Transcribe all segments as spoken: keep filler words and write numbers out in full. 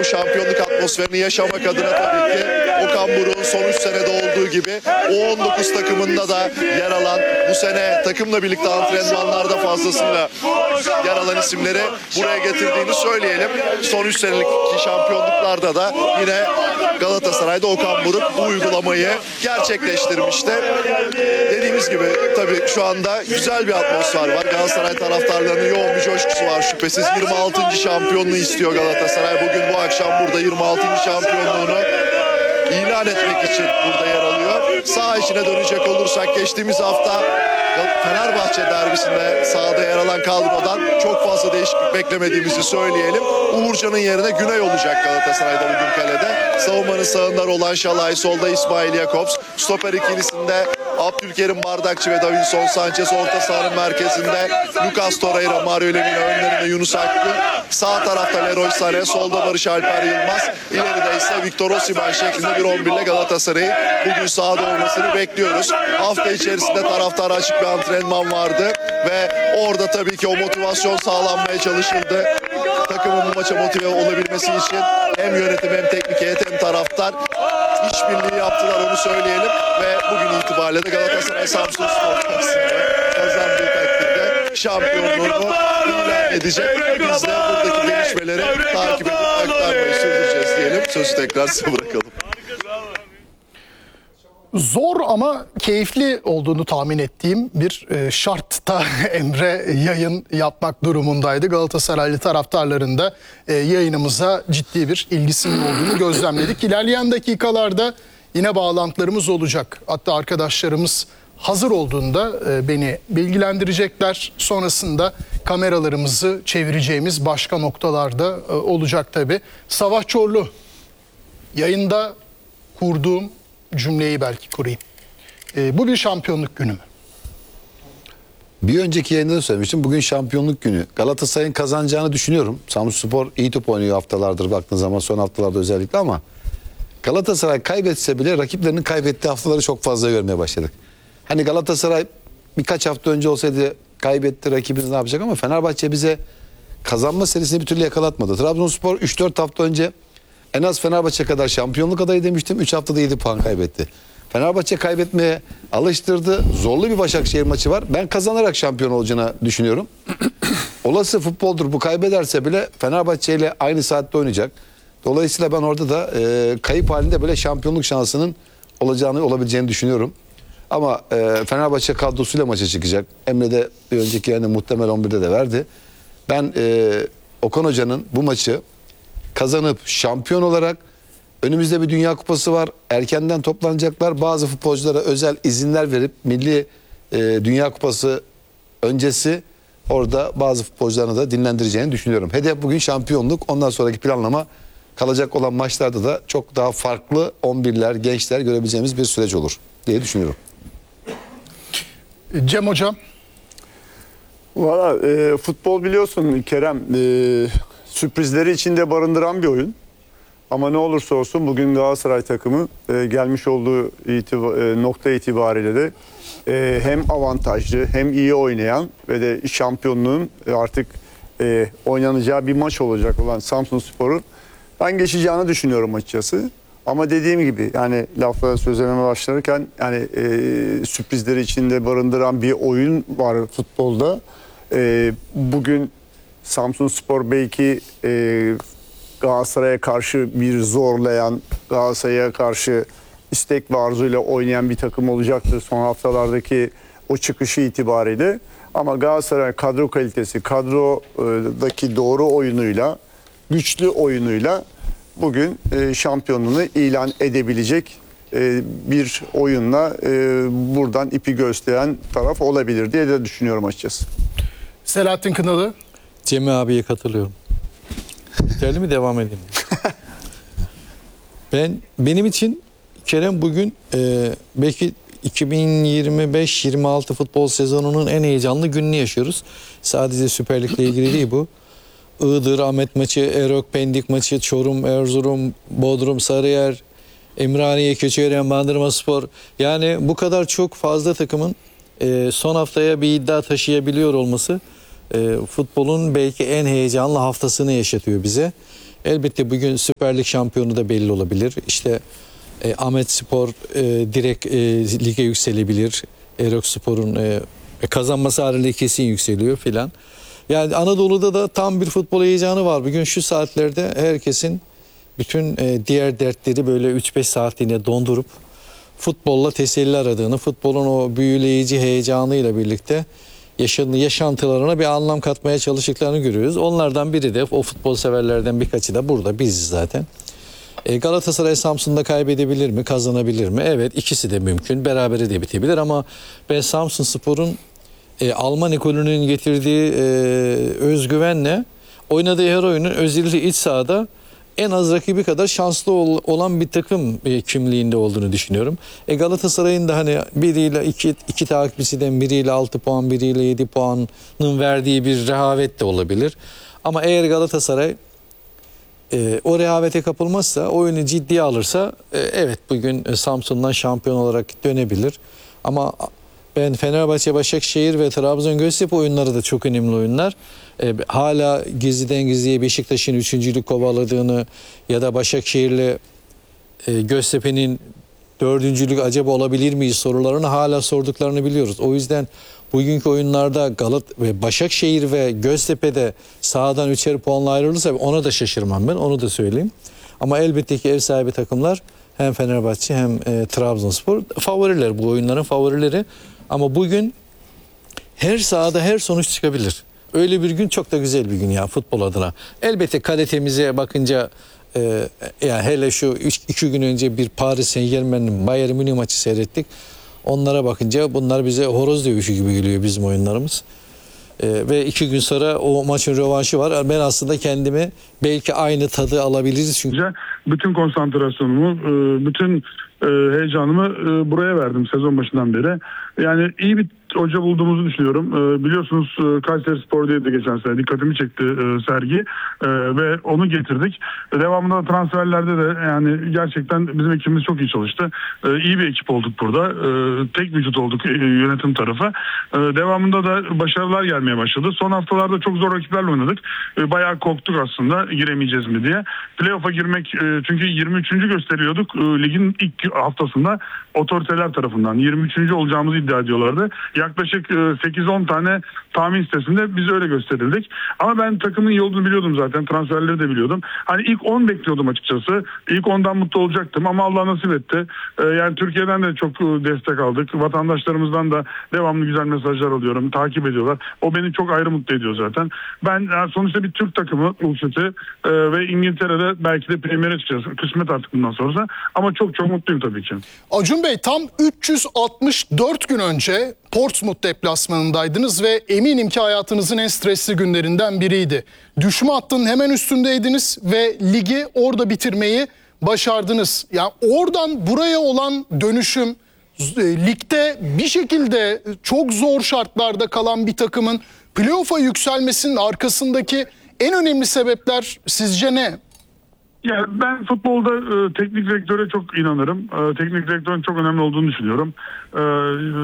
bu şampiyonluk atmosferini yaşamak adına tabii ki Okan Buruk'un son üç senede olduğu gibi o on dokuz takımında da yer alan, bu sene takımla birlikte antrenmanlarda fazlasıyla yer alan isimleri buraya getirdiğini söyleyelim. Son üç senelik şampiyonluklarda da yine Galatasaray'da Okan Buruk bu uygulamayı gerçekleştirmişti. Dediğimiz gibi tabii şu anda güzel bir atmosfer var. Galatasaray taraftarlarının yoğun bir coşkusu var şüphesiz. yirmi altıncı şampiyonluğu istiyor Galatasaray. Bugün bu akşam burada yirmi altıncı şampiyonluğunu ilan etmek için burada yer alıyor. Sağ içine dönecek olursak geçtiğimiz hafta Fenerbahçe derbisinde sahada yer alan kadrodan çok fazla değişiklik beklemediğimizi söyleyelim. Uğurcan'ın yerine Güney olacak Galatasaray'da bugün kalede. Savunmanın sağında Roland Şalay, solda İsmail Jakobs. Stoper ikilisinde Abdülkerim Bardakçı ve Davinson Sanchez, orta sahanın merkezinde Lucas Torreira, Mario Lemina, önlerinde Yunus Akgün. Sağ tarafta Leroy Sané, solda Barış Alper Yılmaz. İleride ise Victor Osimhen şeklinde bir on bir ile Galatasaray'ı bugün sahada olmasını bekliyoruz. Hafta içerisinde taraftara açık bir antrenman vardı ve orada tabii ki o motivasyon sağlanmaya çalışıldı. Takımın bu maça motive olabilmesi için hem yönetim hem teknik heyet hem taraftar işbirliği yaptılar, onu söyleyelim ve bugün itibariyle de Galatasaray Samsun Spor karşısında kazandığı takdirde şampiyonluğunu ilan edecek. Biz de buradaki gelişmeleri takip edip aktarmayı sürdüreceğiz diyelim. Sözü tekrar size bırakalım. Zor ama keyifli olduğunu tahmin ettiğim bir şartta Emre yayın yapmak durumundaydı. Galatasaraylı taraftarların da yayınımıza ciddi bir ilgisinin olduğunu gözlemledik. İlerleyen dakikalarda yine bağlantılarımız olacak. Hatta arkadaşlarımız hazır olduğunda beni bilgilendirecekler. Sonrasında kameralarımızı çevireceğimiz başka noktalarda olacak tabii. Savaş Çorlu, yayında kurduğum cümleyi belki kurayım. E, bu bir şampiyonluk günü mü? Bir önceki yayında da söylemiştim. Bugün şampiyonluk günü. Galatasaray'ın kazanacağını düşünüyorum. Samsunspor iyi top oynuyor haftalardır baktığın zaman, son haftalarda özellikle, ama Galatasaray kaybetse bile rakiplerinin kaybettiği haftaları çok fazla görmeye başladık. Hani Galatasaray birkaç hafta önce olsaydı kaybetti, rakibimiz ne yapacak, ama Fenerbahçe bize kazanma serisini bir türlü yakalatmadı. Trabzonspor üç dört hafta önce en az Fenerbahçe kadar şampiyonluk adayı demiştim. üç haftada yedi puan kaybetti. Fenerbahçe kaybetmeye alıştırdı. Zorlu bir Başakşehir maçı var. Ben kazanarak şampiyon olacağını düşünüyorum. Olası futboldur, bu kaybederse bile Fenerbahçe ile aynı saatte oynayacak. Dolayısıyla ben orada da e, kayıp halinde böyle şampiyonluk şansının olacağını, olabileceğini düşünüyorum. Ama e, Fenerbahçe kadrosuyla maça çıkacak. Emre de bir önceki yayında muhtemel on birde de verdi. Ben e, Okan Hoca'nın bu maçı kazanıp şampiyon olarak, önümüzde bir Dünya Kupası var, erkenden toplanacaklar, bazı futbolculara özel izinler verip milli e, Dünya Kupası öncesi orada bazı futbolcularını da dinlendireceğini düşünüyorum. Hedef bugün şampiyonluk, ondan sonraki planlama kalacak olan maçlarda da çok daha farklı on birler, gençler görebileceğimiz bir süreç olur diye düşünüyorum. Cem Hocam. Valla e, futbol biliyorsun Kerem, e, sürprizleri içinde barındıran bir oyun. Ama ne olursa olsun bugün Galatasaray takımı e, gelmiş olduğu itibar, e, nokta itibariyle de e, hem avantajlı hem iyi oynayan ve de şampiyonluğun artık e, oynanacağı bir maç olacak olan Samsunspor'un ben geçeceğini düşünüyorum açıkçası. Ama dediğim gibi yani laflara sözlerime başlarken yani e, sürprizleri içinde barındıran bir oyun var futbolda. E, bugün Samsunspor belki e, Galatasaray'a karşı bir zorlayan, Galatasaray'a karşı istek ve arzuyla oynayan bir takım olacaktır son haftalardaki o çıkışı itibariyle. Ama Galatasaray kadro kalitesi, kadrodaki doğru oyunuyla, güçlü oyunuyla bugün e, şampiyonluğunu ilan edebilecek e, bir oyunla e, buradan ipi gösteren taraf olabilir diye de düşünüyorum açıkçası. Selahattin Kınalı. Cemil abiye katılıyorum. Yeterli mi, devam edeyim? Ben benim için Kerem bugün e, belki iki bin yirmi beş yirmi altı futbol sezonunun en heyecanlı gününü yaşıyoruz. Sadece Süper Lig'le ilgili değil bu. Iğdır, Ahmet maçı, Erok, Pendik maçı, Çorum, Erzurum, Bodrum, Sarıyer, Ümraniye, Keçiören, Bandırmaspor. Yani bu kadar çok fazla takımın e, son haftaya bir iddia taşıyabiliyor olması e, futbolun belki en heyecanlı haftasını yaşatıyor bize. Elbette bugün Süper Lig şampiyonu da belli olabilir. İşte e, Ahmetspor e, direkt e, lige yükselebilir. Erokspor'un e, kazanması halinde kesin yükseliyor filan. Yani Anadolu'da da tam bir futbol heyecanı var. Bugün şu saatlerde herkesin bütün e, diğer dertleri böyle üç beş saatliğine dondurup futbolla teselli aradığını, futbolun o büyüleyici heyecanıyla birlikte yaşadığı yaşantılarına bir anlam katmaya çalıştıklarını görüyoruz. Onlardan biri de o futbol severlerden birkaçı da burada biziz zaten. E, Galatasaray Samsun'da kaybedebilir mi, kazanabilir mi? Evet, ikisi de mümkün. Berabere de bitebilir ama ben Samsunspor'un e, Alman ekolünün getirdiği e, özgüvenle oynadığı her oyunun özellikle iç sahada en az rakibi kadar şanslı ol, olan bir takım e, kimliğinde olduğunu düşünüyorum. E, Galatasaray'ın da hani biriyle iki, iki takipçisinden biriyle altı puan, biriyle yedi puanın verdiği bir rehavet de olabilir. Ama eğer Galatasaray e, o rehavete kapılmazsa, oyunu ciddiye alırsa e, evet bugün e, Samsun'dan şampiyon olarak dönebilir. Ama ben Fenerbahçe, Başakşehir ve Trabzon Göztepe oyunları da çok önemli oyunlar. E, hala gizliden gizliye Beşiktaş'ın üçüncülük kovaladığını ya da Başakşehir'le e, Göztepe'nin dördüncülük acaba olabilir miyiz sorularını hala sorduklarını biliyoruz. O yüzden bugünkü oyunlarda Galat ve Başakşehir ve Göztepe'de sahadan üçer puanla ayrılırsa ona da şaşırmam ben, onu da söyleyeyim. Ama elbette ki ev sahibi takımlar hem Fenerbahçe hem e, Trabzonspor favoriler, bu oyunların favorileri. Ama bugün her sahada her sonuç çıkabilir. Öyle bir gün çok da güzel bir gün ya futbol adına. Elbette kalitemize bakınca e, yani hele şu üç, iki gün önce bir Paris Saint-Germain'in Bayern Münih maçı seyrettik. Onlara bakınca bunlar bize horoz dövüşü gibi geliyor bizim oyunlarımız. E, ve iki gün sonra o maçın rövanşı var. Ben aslında kendimi belki aynı tadı alabiliriz çünkü. Bütün konsantrasyonumu, bütün heyecanımı buraya verdim sezon başından beri. Yani iyi bir hoca bulduğumuzu düşünüyorum. Biliyorsunuz Kayserispor'daydı geçen sene. Dikkatimi çekti Sergi ve onu getirdik. Devamında da transferlerde de yani gerçekten bizim ekibimiz çok iyi çalıştı. İyi bir ekip olduk burada. Tek vücut olduk yönetim tarafı. Devamında da başarılar gelmeye başladı. Son haftalarda çok zor rakiplerle oynadık. Bayağı korktuk aslında giremeyeceğiz mi diye. Playoff'a girmek çünkü yirmi üçüncü gösteriyorduk. Ligin ilk haftasında otoriteler tarafından yirmi üçüncü olacağımızı iddia ediyorlardı. Yaklaşık sekiz on tane tahmin sitesinde biz öyle gösterildik. Ama ben takımın iyi olduğunu biliyordum zaten. Transferleri de biliyordum. Hani ilk on bekliyordum açıkçası. İlk ondan mutlu olacaktım ama Allah nasip etti. Yani Türkiye'den de çok destek aldık. Vatandaşlarımızdan da devamlı güzel mesajlar alıyorum. Takip ediyorlar. O beni çok ayrı mutlu ediyor zaten. Ben sonuçta bir Türk takımı Ulfet'i ve İngiltere'de belki de Premier'e çıkacağız. Kısmet artık bundan sonrası. Ama çok çok mutluyum tabii ki. Acun Bey, tam üç yüz altmış dört gün önce Portsmouth deplasmanındaydınız ve eminim ki hayatınızın en stresli günlerinden biriydi. Düşme hattının hemen üstündeydiniz ve ligi orada bitirmeyi başardınız. Yani oradan buraya olan dönüşüm, ligde bir şekilde çok zor şartlarda kalan bir takımın playoff'a yükselmesinin arkasındaki en önemli sebepler sizce ne? Ya ben futbolda e, teknik direktöre çok inanırım. E, teknik direktörün çok önemli olduğunu düşünüyorum. E, e,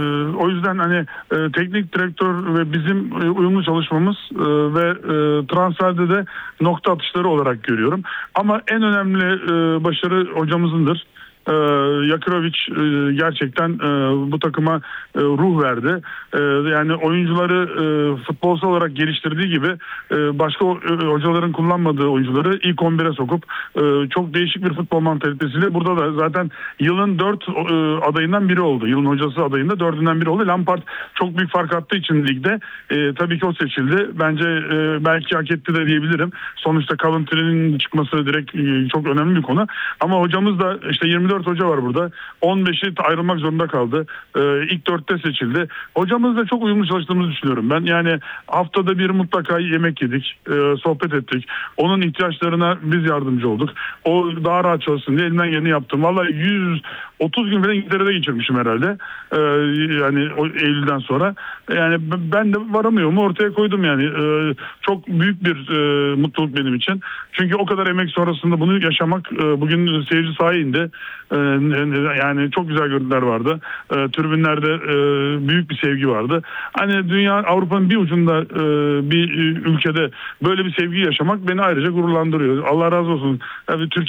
o yüzden hani e, teknik direktör ve bizim e, uyumlu çalışmamız e, ve e, transferde de nokta atışları olarak görüyorum. Ama en önemli e, başarı hocamızındır. Ee, Yakirovic e, gerçekten e, bu takıma e, ruh verdi. E, yani oyuncuları e, futbolsal olarak geliştirdiği gibi e, başka e, hocaların kullanmadığı oyuncuları ilk on bire sokup e, çok değişik bir futbol mantalitesiyle burada da zaten yılın dört e, adayından biri oldu. Yılın hocası adayında dördünden biri oldu. Lampard çok büyük fark attığı için ligde e, tabii ki o seçildi. Bence e, belki hak etti de diyebilirim. Sonuçta Coventry'nin çıkması direkt e, çok önemli bir konu. Ama hocamız da işte yirmi dört hoca var burada. on beşi ayrılmak zorunda kaldı. Ee, ilk dörtte seçildi. Hocamızla çok uyumlu çalıştığımızı düşünüyorum. Ben yani haftada bir mutlaka yemek yedik. E, sohbet ettik. Onun ihtiyaçlarına biz yardımcı olduk. O daha rahat çalışsın diye elimden geleni yaptım. Vallahi yüz otuz gün falan İngiltere'de geçirmişim herhalde. Ee, yani o Eylül'den sonra. Yani ben de varamıyorumu ortaya koydum yani. Ee, çok büyük bir e, mutluluk benim için. Çünkü o kadar emek sonrasında bunu yaşamak e, bugün seyirci sahaya indi. E, yani çok güzel görüntüler vardı. E, tribünlerde e, büyük bir sevgi vardı. Hani dünya Avrupa'nın bir ucunda e, bir ülkede böyle bir sevgi yaşamak beni ayrıca gururlandırıyor. Allah razı olsun. Yani Türkiye